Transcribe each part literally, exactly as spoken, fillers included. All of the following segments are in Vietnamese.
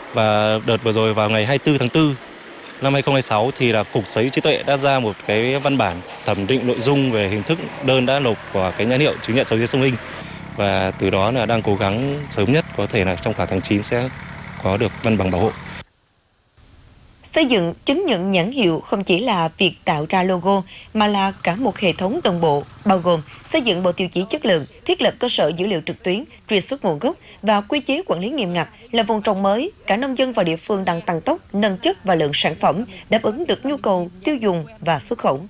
Và đợt vừa rồi vào ngày hai mươi tư tháng tư năm hai nghìn không trăm hai mươi sáu thì là Cục Sở hữu trí tuệ đã ra một cái văn bản thẩm định nội dung về hình thức đơn đã nộp của cái nhãn hiệu chứng nhận sầu riêng sông Hinh, và từ đó là đang cố gắng sớm nhất có thể là trong khoảng tháng chín sẽ có được văn bằng bảo hộ. Xây dựng chứng nhận nhãn hiệu không chỉ là việc tạo ra logo mà là cả một hệ thống đồng bộ, bao gồm xây dựng bộ tiêu chí chất lượng, thiết lập cơ sở dữ liệu trực tuyến, truy xuất nguồn gốc và quy chế quản lý nghiêm ngặt. Là vùng trồng mới, cả nông dân và địa phương đang tăng tốc nâng chất và lượng sản phẩm, đáp ứng được nhu cầu tiêu dùng và xuất khẩu.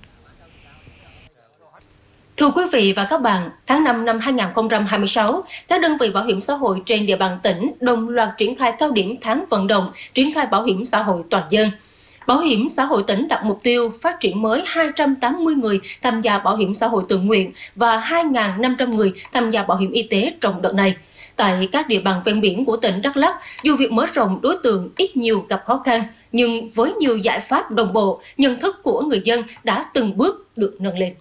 Thưa quý vị và các bạn, tháng năm năm hai nghìn không trăm hai mươi sáu, các đơn vị bảo hiểm xã hội trên địa bàn tỉnh đồng loạt triển khai cao điểm tháng vận động, triển khai bảo hiểm xã hội toàn dân. Bảo hiểm xã hội tỉnh đặt mục tiêu phát triển mới hai trăm tám mươi người tham gia bảo hiểm xã hội tự nguyện và hai nghìn năm trăm người tham gia bảo hiểm y tế trong đợt này. Tại các địa bàn ven biển của tỉnh Đắk Lắk, dù việc mở rộng đối tượng ít nhiều gặp khó khăn, nhưng với nhiều giải pháp đồng bộ, nhận thức của người dân đã từng bước được nâng lên.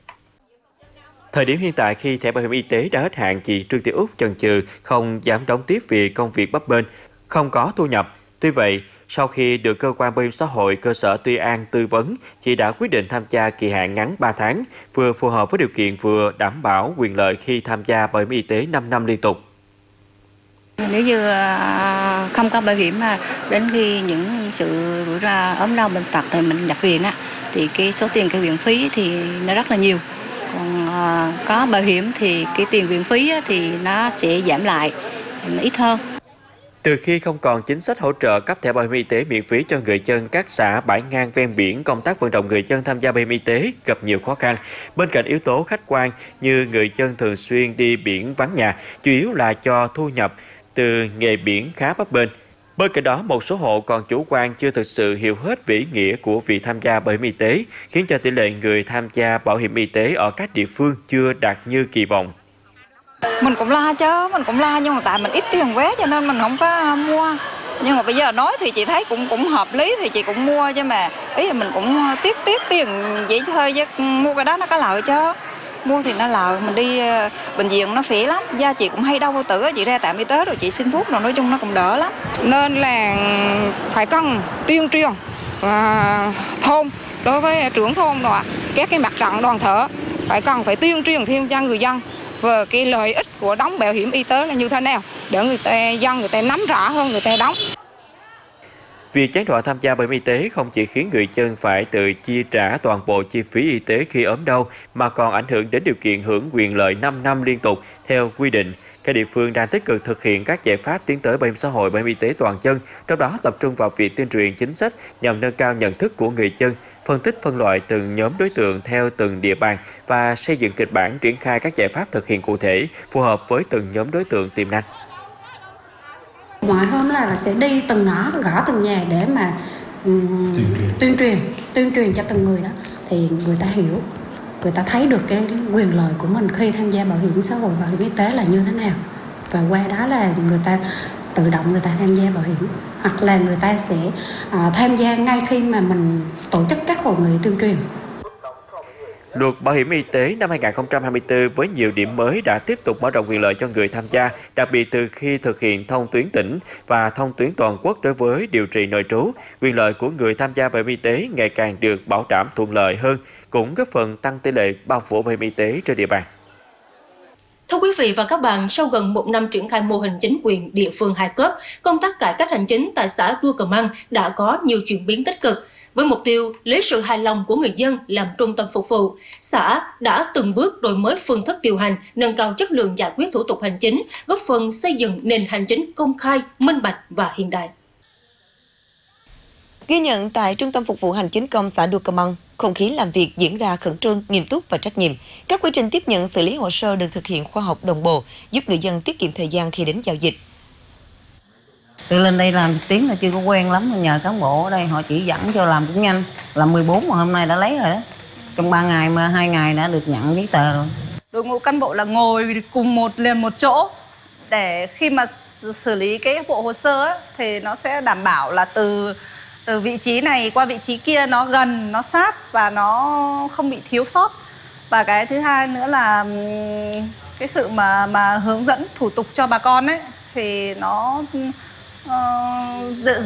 Thời điểm hiện tại khi thẻ bảo hiểm y tế đã hết hạn, chị Trương Thị Út chần chừ không dám đóng tiếp vì công việc bấp bênh, không có thu nhập. Tuy vậy, sau khi được cơ quan bảo hiểm xã hội cơ sở Tuy An tư vấn, chị đã quyết định tham gia kỳ hạn ngắn ba tháng, vừa phù hợp với điều kiện vừa đảm bảo quyền lợi khi tham gia bảo hiểm y tế năm năm liên tục. Nếu như không có bảo hiểm mà đến khi những sự rủi ro ốm đau bệnh tật thì mình nhập viện á, thì cái số tiền cái viện phí thì nó rất là nhiều. Còn có bảo hiểm thì cái tiền viện phí thì nó sẽ giảm lại, nó ít hơn. Từ khi không còn chính sách hỗ trợ cấp thẻ bảo hiểm y tế miễn phí cho người dân các xã bãi ngang ven biển, công tác vận động người dân tham gia bảo hiểm y tế gặp nhiều khó khăn. Bên cạnh yếu tố khách quan như người dân thường xuyên đi biển vắng nhà, chủ yếu là cho thu nhập từ nghề biển khá bấp bênh. Bên cạnh đó, một số hộ còn chủ quan chưa thực sự hiểu hết về ý nghĩa của việc tham gia bảo hiểm y tế, khiến cho tỷ lệ người tham gia bảo hiểm y tế ở các địa phương chưa đạt như kỳ vọng. Mình cũng lo chứ, mình cũng lo nhưng mà tại mình ít tiền quá cho nên mình không có mua. Nhưng mà bây giờ nói thì chị thấy cũng cũng hợp lý thì chị cũng mua, chứ mà ý là mình cũng tiếc tiếc tiền vậy thôi, chứ mua cái đó nó có lợi chứ. Mua thì nó lợi, mình đi bệnh viện nó phí lắm. Gia chị cũng hay đau bao tử, chị ra trạm y tế rồi chị xin thuốc rồi, nói chung nó cũng đỡ lắm. Nên là phải cần tuyên truyền và thôn đối với trưởng thôn rồi các cái mặt trận đoàn thể phải cần phải tuyên truyền thêm cho người dân về cái lợi ích của đóng bảo hiểm y tế là như thế nào để người ta dân người ta nắm rõ hơn, người ta đóng. Việc gián đoạn tham gia bảo hiểm y tế không chỉ khiến người dân phải tự chi trả toàn bộ chi phí y tế khi ốm đau, mà còn ảnh hưởng đến điều kiện hưởng quyền lợi năm năm liên tục theo quy định. Các địa phương đang tích cực thực hiện các giải pháp tiến tới bảo hiểm xã hội, bảo hiểm y tế toàn dân, trong đó tập trung vào việc tuyên truyền chính sách nhằm nâng cao nhận thức của người dân, phân tích phân loại từng nhóm đối tượng theo từng địa bàn và xây dựng kịch bản triển khai các giải pháp thực hiện cụ thể phù hợp với từng nhóm đối tượng tiềm năng. Mọi hôm là sẽ đi từng ngõ, gõ từng nhà để mà um, tuyên truyền, tuyên truyền cho từng người đó thì người ta hiểu, người ta thấy được cái quyền lợi của mình khi tham gia bảo hiểm xã hội, bảo hiểm y tế là như thế nào, và qua đó là người ta tự động người ta tham gia bảo hiểm, hoặc là người ta sẽ uh, tham gia ngay khi mà mình tổ chức các hội nghị tuyên truyền. Luật bảo hiểm y tế năm hai nghìn không trăm hai mươi tư với nhiều điểm mới đã tiếp tục mở rộng quyền lợi cho người tham gia, đặc biệt từ khi thực hiện thông tuyến tỉnh và thông tuyến toàn quốc đối với điều trị nội trú, quyền lợi của người tham gia bảo hiểm y tế ngày càng được bảo đảm thuận lợi hơn, cũng góp phần tăng tỷ lệ bao phủ bảo hiểm y tế trên địa bàn. Thưa quý vị và các bạn, sau gần một năm triển khai mô hình chính quyền địa phương hai cấp, công tác cải cách hành chính tại xã Đua Cờ Măng đã có nhiều chuyển biến tích cực. Với mục tiêu lấy sự hài lòng của người dân làm trung tâm phục vụ, xã đã từng bước đổi mới phương thức điều hành, nâng cao chất lượng giải quyết thủ tục hành chính, góp phần xây dựng nền hành chính công khai, minh bạch và hiện đại. Ghi nhận tại Trung tâm Phục vụ Hành chính công xã Đua Cờ Măng, không khí làm việc diễn ra khẩn trương, nghiêm túc và trách nhiệm. Các quy trình tiếp nhận xử lý hồ sơ được thực hiện khoa học đồng bộ, giúp người dân tiết kiệm thời gian khi đến giao dịch. Tôi lên đây làm tiếng là chưa có quen lắm, nhờ cán bộ ở đây họ chỉ dẫn cho làm cũng nhanh. Làm mười bốn mà hôm nay đã lấy rồi đó. Trong ba ngày mà hai ngày đã được nhận giấy tờ rồi. Đội ngũ cán bộ là ngồi cùng một liền một chỗ để khi mà xử lý cái bộ hồ sơ ấy, thì nó sẽ đảm bảo là từ từ vị trí này qua vị trí kia nó gần, nó sát và nó không bị thiếu sót. Và cái thứ hai nữa là cái sự mà mà hướng dẫn thủ tục cho bà con ấy thì nó uh,